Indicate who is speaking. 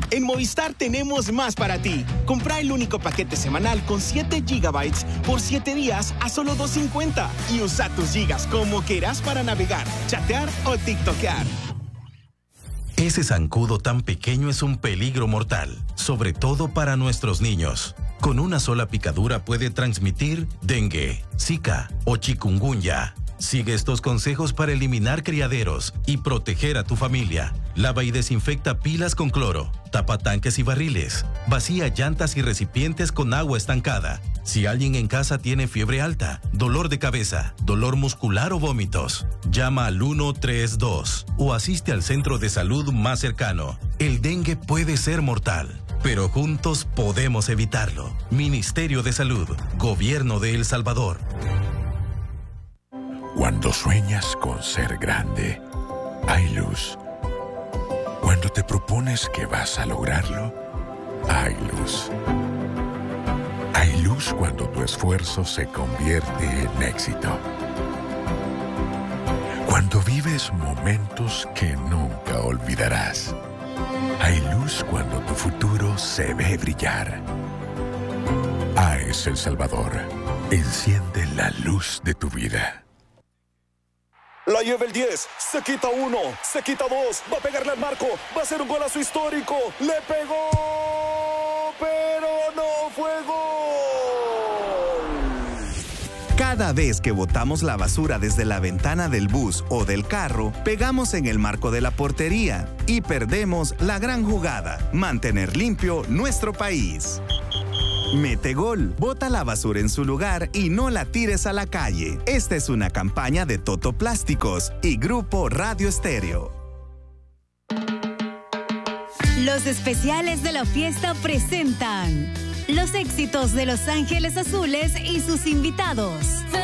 Speaker 1: En Movistar tenemos más para ti. Compra el único paquete semanal con 7 GB por 7 días a solo $2.50 y usa tus gigas como quieras para navegar, chatear o tiktokear.
Speaker 2: Ese zancudo tan pequeño es un peligro mortal, sobre todo para nuestros niños. Con una sola picadura puede transmitir dengue, zika o chikungunya. Sigue estos consejos para eliminar criaderos y proteger a tu familia. Lava y desinfecta pilas con cloro, tapa tanques y barriles, vacía llantas y recipientes con agua estancada. Si alguien en casa tiene fiebre alta, dolor de cabeza, dolor muscular o vómitos, llama al 132 o asiste al centro de salud más cercano. El dengue puede ser mortal, pero juntos podemos evitarlo. Ministerio de Salud, Gobierno de El Salvador.
Speaker 3: Cuando sueñas con ser grande, hay luz. Cuando te propones que vas a lograrlo, hay luz. Hay luz cuando tu esfuerzo se convierte en éxito. Cuando vives momentos que nunca olvidarás. Hay luz cuando tu futuro se ve brillar. AES El Salvador. Enciende la luz de tu vida.
Speaker 4: La lleva el 10, se quita 1, se quita 2, va a pegarle al marco, va a ser un golazo histórico, le pegó, pero no fue gol.
Speaker 5: Cada vez que botamos la basura desde la ventana del bus o del carro, pegamos en el marco de la portería y perdemos la gran jugada, mantener limpio nuestro país. Mete gol, bota la basura en su lugar y no la tires a la calle. Esta es una campaña de Toto Plásticos y Grupo Radio Estéreo.
Speaker 6: Los especiales de la fiesta presentan los éxitos de Los Ángeles Azules y sus invitados.